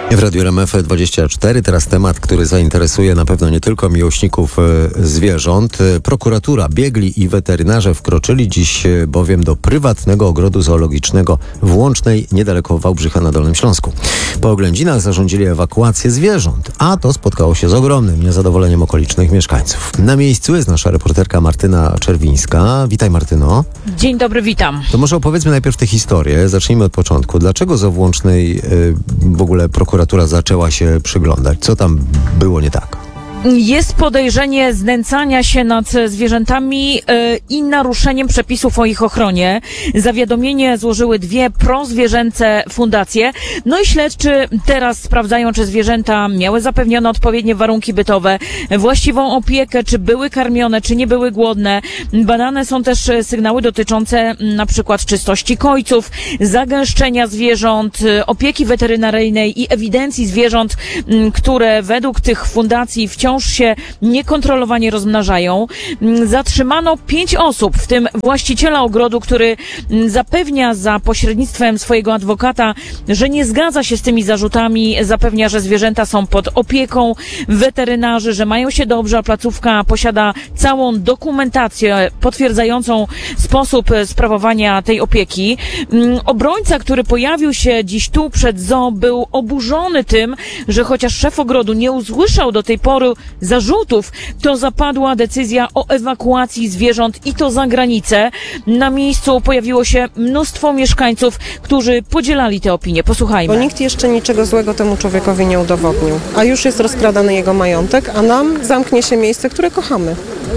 W Radiu RMF24 teraz temat, który zainteresuje na pewno nie tylko miłośników zwierząt. Prokuratura, biegli i weterynarze wkroczyli dziś bowiem do prywatnego ogrodu zoologicznego w Łącznej, niedaleko Wałbrzycha na Dolnym Śląsku. Po oględzinach zarządzili ewakuację zwierząt, a to spotkało się z ogromnym niezadowoleniem okolicznych mieszkańców. Na miejscu jest nasza reporterka Martyna Czerwińska. Witaj, Martyno. Dzień dobry, witam. To może opowiedzmy najpierw tę historię. Zacznijmy od początku. Dlaczego w Łącznej w ogóle prokuratura zaczęła się przyglądać? Co tam było nie tak? Jest podejrzenie znęcania się nad zwierzętami i naruszeniem przepisów o ich ochronie. Zawiadomienie złożyły dwie prozwierzęce fundacje. No i śledczy teraz sprawdzają, czy zwierzęta miały zapewnione odpowiednie warunki bytowe, właściwą opiekę, czy były karmione, czy nie były głodne. Badane są też sygnały dotyczące na przykład czystości kojców, zagęszczenia zwierząt, opieki weterynaryjnej i ewidencji zwierząt, które według tych fundacji wciąż się niekontrolowanie rozmnażają. Zatrzymano 5 osób, w tym właściciela ogrodu, który zapewnia za pośrednictwem swojego adwokata, że nie zgadza się z tymi zarzutami, zapewnia, że zwierzęta są pod opieką weterynarzy, że mają się dobrze, a placówka posiada całą dokumentację potwierdzającą sposób sprawowania tej opieki. Obrońca, który pojawił się dziś tu przed zoo, był oburzony tym, że chociaż szef ogrodu nie usłyszał do tej pory zarzutów, to zapadła decyzja o ewakuacji zwierząt i to za granicę. Na miejscu pojawiło się mnóstwo mieszkańców, którzy podzielali te opinie. Posłuchajmy. Bo nikt jeszcze niczego złego temu człowiekowi nie udowodnił, a już jest rozkradany jego majątek, a nam zamknie się miejsce, które kochamy.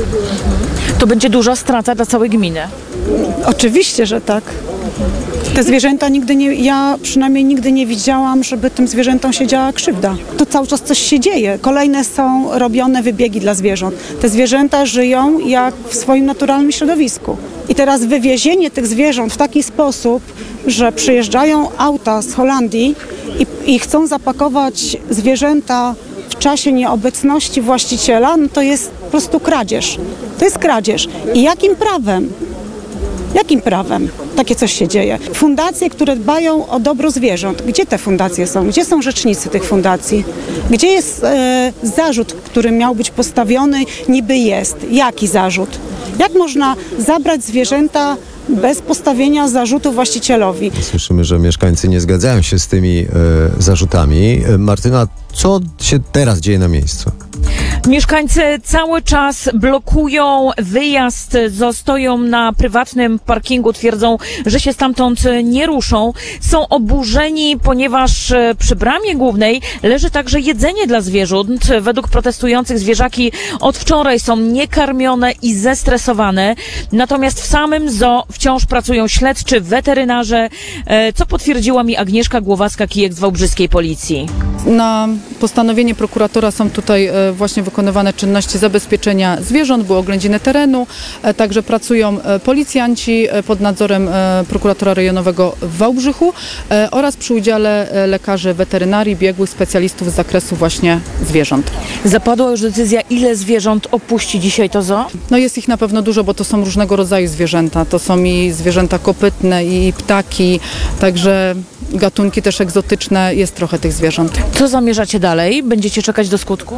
To będzie duża strata dla całej gminy. Oczywiście, że tak. Te zwierzęta ja przynajmniej nigdy nie widziałam, żeby tym zwierzętom się działa krzywda. Tu cały czas coś się dzieje. Kolejne są robione wybiegi dla zwierząt. Te zwierzęta żyją jak w swoim naturalnym środowisku. I teraz wywiezienie tych zwierząt w taki sposób, że przyjeżdżają auta z Holandii i chcą zapakować zwierzęta w czasie nieobecności właściciela, no to jest po prostu kradzież. To jest kradzież. I jakim prawem? Jakim prawem takie coś się dzieje? Fundacje, które dbają o dobro zwierząt. Gdzie te fundacje są? Gdzie są rzecznicy tych fundacji? Gdzie jest zarzut, który miał być postawiony? Niby jest. Jaki zarzut? Jak można zabrać zwierzęta bez postawienia zarzutu właścicielowi? Słyszymy, że mieszkańcy nie zgadzają się z tymi zarzutami. Martyna, co się teraz dzieje na miejscu? Mieszkańcy cały czas blokują wyjazd, stoją na prywatnym parkingu, twierdzą, że się stamtąd nie ruszą. Są oburzeni, ponieważ przy bramie głównej leży także jedzenie dla zwierząt. Według protestujących zwierzaki od wczoraj są niekarmione i zestresowane. Natomiast w samym zoo wciąż pracują śledczy, weterynarze, co potwierdziła mi Agnieszka Głowacka-Kijek z wałbrzyskiej policji. Na postanowienie prokuratora są tutaj właśnie wykonywane czynności zabezpieczenia zwierząt, były oględziny terenu, także pracują policjanci pod nadzorem prokuratora rejonowego w Wałbrzychu oraz przy udziale lekarzy weterynarii, biegłych specjalistów z zakresu właśnie zwierząt. Zapadła już decyzja, ile zwierząt opuści dzisiaj to zoo? No jest ich na pewno dużo, bo to są różnego rodzaju zwierzęta. To są i zwierzęta kopytne, i ptaki, także gatunki też egzotyczne, jest trochę tych zwierząt. Co zamierzacie dalej? Będziecie czekać do skutku?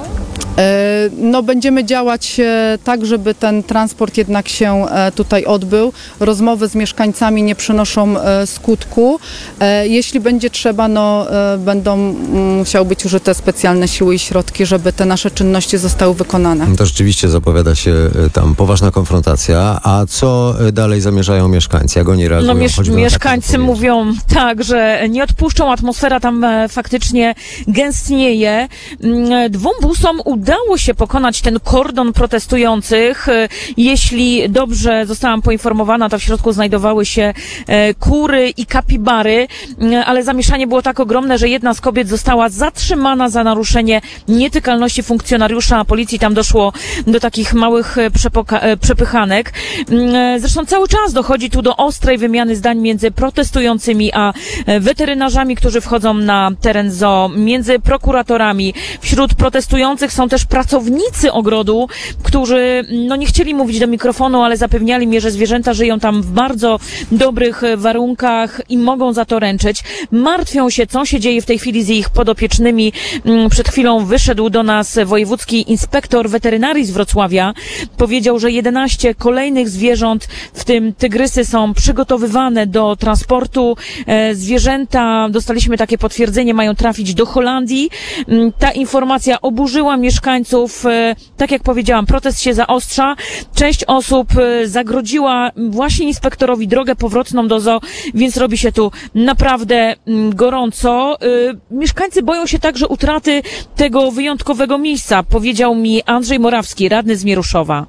No będziemy działać tak, żeby ten transport jednak się tutaj odbył. Rozmowy z mieszkańcami nie przynoszą skutku. Jeśli będzie trzeba, no będą musiały być użyte specjalne siły i środki, żeby te nasze czynności zostały wykonane. To rzeczywiście zapowiada się tam poważna konfrontacja. A co dalej zamierzają mieszkańcy? Jak oni reagują? Mieszkańcy mówią tak, że nie odpuszczą. Atmosfera tam faktycznie gęstnieje. 2 busom udało się pokonać ten kordon protestujących. Jeśli dobrze zostałam poinformowana, to w środku znajdowały się kury i kapibary, ale zamieszanie było tak ogromne, że jedna z kobiet została zatrzymana za naruszenie nietykalności funkcjonariusza policji. Tam doszło do takich małych przepychanek. Zresztą cały czas dochodzi tu do ostrej wymiany zdań między protestującymi a weterynarzami, którzy wchodzą na teren zoo, między prokuratorami. Wśród protestujących są też pracownicy ogrodu, którzy nie chcieli mówić do mikrofonu, ale zapewniali mnie, że zwierzęta żyją tam w bardzo dobrych warunkach i mogą za to ręczyć. Martwią się, co się dzieje w tej chwili z ich podopiecznymi. Przed chwilą wyszedł do nas wojewódzki inspektor weterynarii z Wrocławia. Powiedział, że 11 kolejnych zwierząt, w tym tygrysy, są przygotowywane do transportu. Zwierzęta, dostaliśmy takie potwierdzenie, mają trafić do Holandii. Ta informacja oburzyła mieszkańców. Tak jak powiedziałam, protest się zaostrza. Część osób zagrodziła właśnie inspektorowi drogę powrotną do zoo, więc robi się tu naprawdę gorąco. Mieszkańcy boją się także utraty tego wyjątkowego miejsca, powiedział mi Andrzej Morawski, radny z Mieruszowa.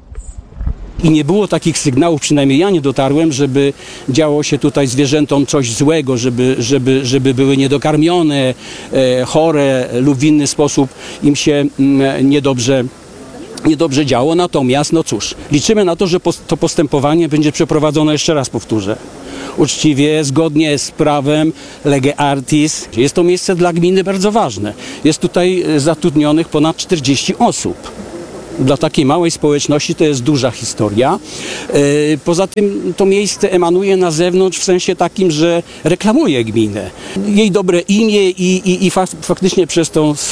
I nie było takich sygnałów, przynajmniej ja nie dotarłem, żeby działo się tutaj zwierzętom coś złego, żeby były niedokarmione, chore lub w inny sposób im się niedobrze działo. Natomiast, no cóż, liczymy na to, że to postępowanie będzie przeprowadzone, jeszcze raz powtórzę, uczciwie, zgodnie z prawem, lege artis. Jest to miejsce dla gminy bardzo ważne. Jest tutaj zatrudnionych ponad 40 osób. Dla takiej małej społeczności to jest duża historia. Poza tym to miejsce emanuje na zewnątrz w sensie takim, że reklamuje gminę. Jej dobre imię i faktycznie przez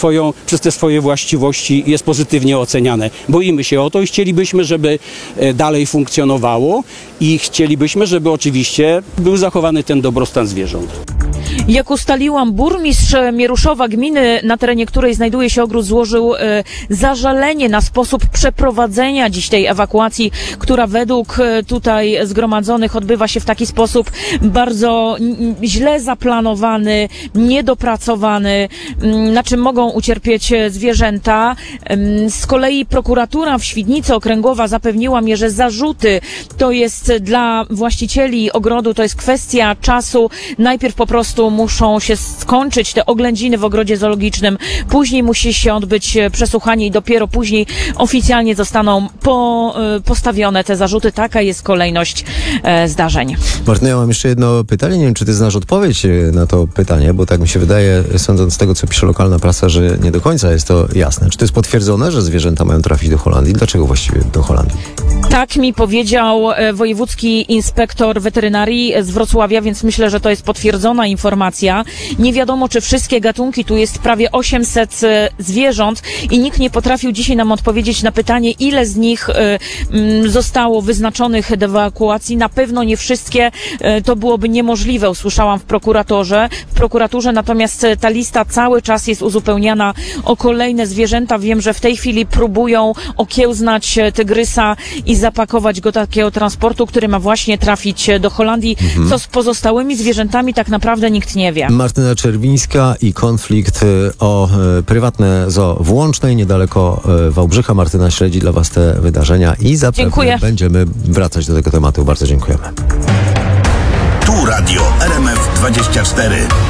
te swoje właściwości jest pozytywnie oceniane. Boimy się o to i chcielibyśmy, żeby dalej funkcjonowało i chcielibyśmy, żeby oczywiście był zachowany ten dobrostan zwierząt. Jak ustaliłam, burmistrz Mieruszowa, gminy, na terenie której znajduje się ogród, złożył zażalenie na sposób przeprowadzenia dziś tej ewakuacji, która według tutaj zgromadzonych odbywa się w taki sposób bardzo źle zaplanowany, niedopracowany, na czym mogą ucierpieć zwierzęta. Z kolei prokuratura w Świdnicy Okręgowa zapewniła mnie, że zarzuty to jest dla właścicieli ogrodu, to jest kwestia czasu. Najpierw po prostu muszą się skończyć te oględziny w ogrodzie zoologicznym, później musi się odbyć przesłuchanie i dopiero później oficjalnie zostaną postawione te zarzuty. Taka jest kolejność zdarzeń. Martyna, ja mam jeszcze jedno pytanie. Nie wiem, czy ty znasz odpowiedź na to pytanie, bo tak mi się wydaje, sądząc z tego, co pisze lokalna prasa, że nie do końca jest to jasne. Czy to jest potwierdzone, że zwierzęta mają trafić do Holandii? Dlaczego właściwie do Holandii? Tak mi powiedział wojewódzki inspektor weterynarii z Wrocławia, więc myślę, że to jest potwierdzona informacja. Nie wiadomo, czy wszystkie gatunki, tu jest prawie 800 zwierząt i nikt nie potrafił dzisiaj nam odpowiedzieć na pytanie, ile z nich zostało wyznaczonych do ewakuacji. Na pewno nie wszystkie, to byłoby niemożliwe, usłyszałam w prokuraturze, natomiast ta lista cały czas jest uzupełniana o kolejne zwierzęta. Wiem, że w tej chwili próbują okiełznać tygrysa i zapakować go do takiego transportu, który ma właśnie trafić do Holandii. Co z pozostałymi zwierzętami, tak naprawdę nikt nie wie. Martyna Czerwińska i konflikt o prywatne zoo w Łącznej, niedaleko Wałbrzycha. Martyna śledzi dla was te wydarzenia i zapewne będziemy wracać do tego tematu. Bardzo dziękujemy. Tu Radio RMF 24.